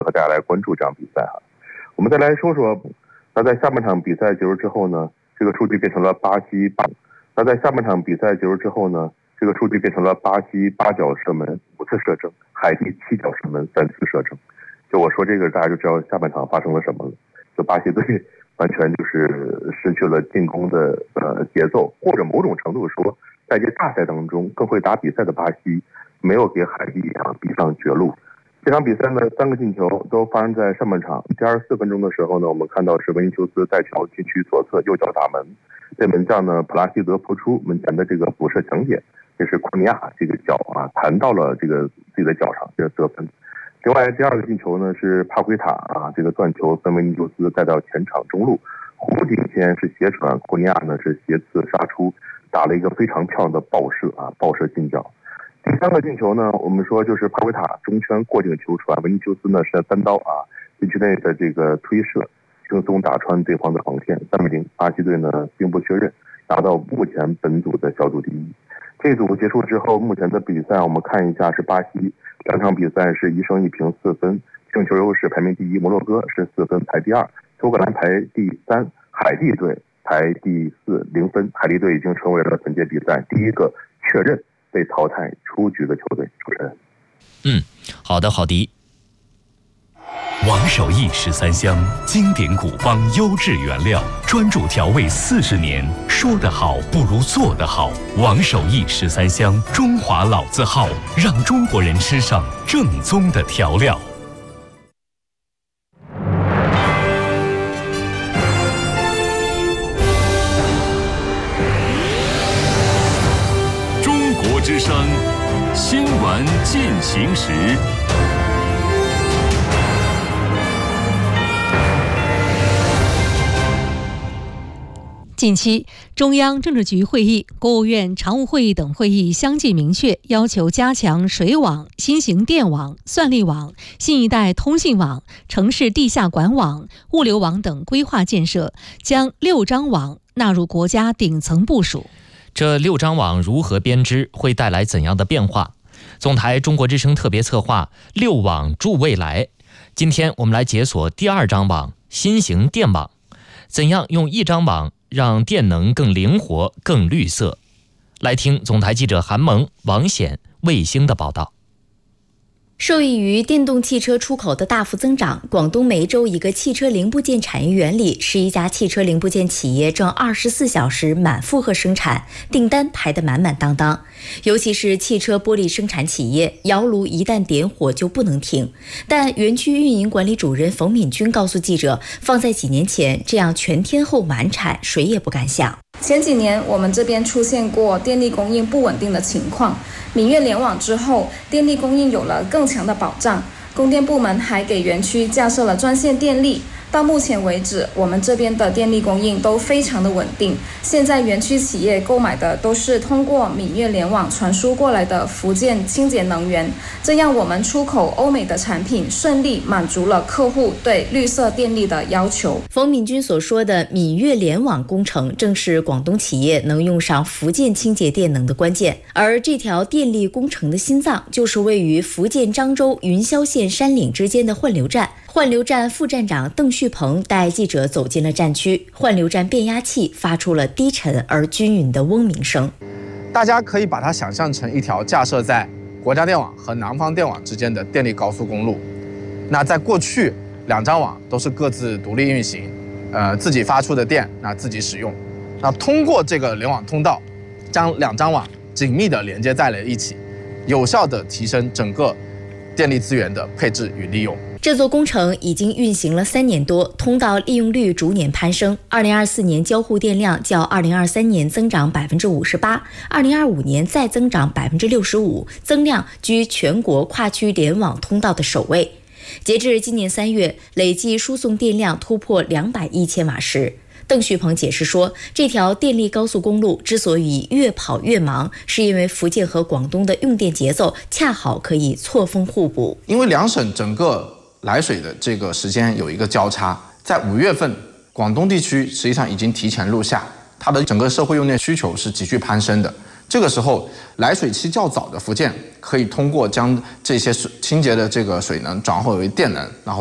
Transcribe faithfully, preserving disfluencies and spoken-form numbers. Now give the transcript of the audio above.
和大家来关注这场比赛哈。我们再来说说，那在下半场比赛结束之后呢，这个数据变成了巴西八。那在下半场比赛结束之后呢，这个数据变成了巴西八脚射门五次射正，海地七脚射门三次射正。就我说这个，大家就知道下半场发生了什么了。就巴西队完全就是失去了进攻的呃节奏，或者某种程度说，在这大赛当中更会打比赛的巴西没有给海地啊比上绝路。这场比赛呢，三个进球都发生在上半场。第二十四分钟的时候呢，我们看到是维尼修斯带球禁区左侧右脚打门，被门将呢普拉西德扑出，门前的这个补射抢点，这是库尼亚这个脚啊弹到了这个自己的脚上，这是得分。另外第二个进球呢是帕奎塔啊这个断球跟维尼修斯带到前场中路，弧顶先是斜传，库尼亚呢是斜刺杀出，打了一个非常漂亮的爆射啊爆射进角。第三个进球呢，我们说就是帕维塔中圈过境球传，维尼修斯呢是单刀啊禁区内的这个推射，轻松打穿对方的防线，三比零，巴西队呢并不确认，拿到目前本组的小组第一。这组结束之后，目前的比赛我们看一下是巴西两场比赛是一胜一平四分，净球优势排名第一，摩洛哥是四分排第二，苏格兰排第三，海地队排第四零分，海地队已经成为了本届比赛第一个确认被淘汰出局的球队。主持人， 嗯，好的，郝迪。 王守义十三香，经典古方优质原料，专注调味四十年，说得好不如做得好。王守义十三香，中华老字号，让中国人吃上正宗的调料。 中国之声，新闻进行时。 近期，中央政治局会议、国务院常务会议等会议相继明确，要求加强水网、新型电网、算力网、新一代通信网、城市地下管网、物流网等规划建设，将六张网纳入国家顶层部署。 这六张网如何编织，会带来怎样的变化？总台中国之声特别策划“六网助未来”。今天我们来解锁第二张网——新型电网，怎样用一张网让电能更灵活、更绿色？来听总台记者韩萌、王显、卫星的报道。 受益于电动汽车出口的大幅增长，广东梅州一个汽车零部件产业园里，十一家汽车零部件企业正二十四小时满负荷生产，订单排得满满当当。尤其是汽车玻璃生产企业，窑炉一旦点火就不能停。但园区运营管理主任冯敏军告诉记者，放在几年前，这样全天候满产，谁也不敢想。 前几年我们这边出现过电力供应不稳定的情况，闽粤联网之后，电力供应有了更强的保障，供电部门还给园区架设了专线电力。到目前为止，我们这边的电力供应都非常的稳定。现在园区企业购买的都是通过闽粤联网传输过来的福建清洁能源，这样我们出口欧美的产品顺利满足了客户对绿色电力的要求。 冯敏军所说的闽粤联网工程，正是广东企业能用上福建清洁电能的关键。而这条电力工程的心脏，就是位于福建漳州云霄县山岭之间的换流站。换流站副站长邓旭鹏带记者走进了站区，换流站变压器发出了低沉而均匀的嗡鸣声。 大家可以把它想象成一条架设在国家电网和南方电网之间的电力高速公路。那在过去，两张网都是各自独立运行，呃，自己发出的电那自己使用。那通过这个联网通道，将两张网紧密地连接在了一起，有效地提升整个电力资源的配置与利用。 这座工程已经运行了三年多，通道利用率逐年攀升。二零二四年交付电量较二零二三年增长百分之五十八，二零二五年再增长百分之六十五，增量居全国跨区联网通道的首位。截至今年三月，累计输送电量突破两百亿千瓦时。邓旭鹏解释说，这条电力高速公路之所以越跑越忙，是因为福建和广东的用电节奏恰好可以错峰互补。 因为两省整个来水的这个时间有一个交叉，在五月份，广东地区实际上已经提前入夏，它的整个社会用电需求是急剧攀升的。 这个时候来水期较早的福建可以通过将这些水清洁的这个水能转化为电能，然后